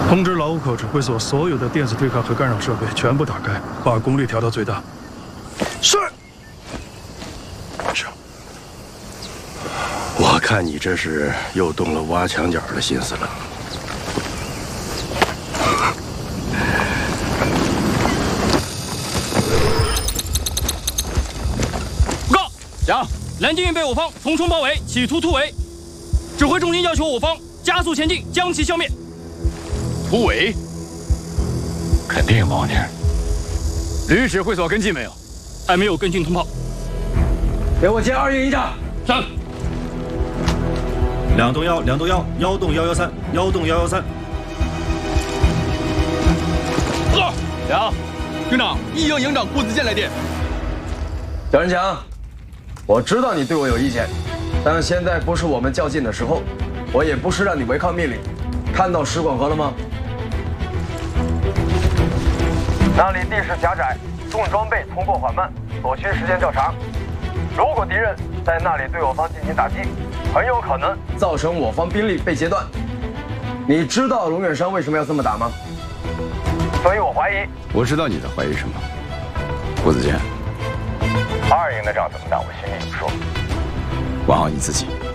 通知劳务口指挥所所有的电子对抗和干扰设备全部打开，把功率调到最大。是。是。 我看你这是又动了挖墙脚的心思了。 报告，讲，蓝精运被我方重重包围，企图突围。指挥重金要求我方加速前进，将其消灭。 突围？肯定王宁。旅指挥所跟进没有？ 还没有跟进通报。 给我接2营营长。 上。 2动1，2动1，幺动113，幺动113。 讲，营长，1营营长顾子健来电。 蒋仁强，我知道你对我有意见，但现在不是我们较劲的时候，我也不是让你违抗命令。看到石广河了吗？那里地势狭窄，重装备通过缓慢，所需时间较长。如果敌人在那里对我方进行打击，很有可能造成我方兵力被截断。你知道龙远山为什么要这么打吗？所以我怀疑。 我知道你在怀疑什么，顾子健。 2营的仗怎么打，我心里有数。 管好你自己。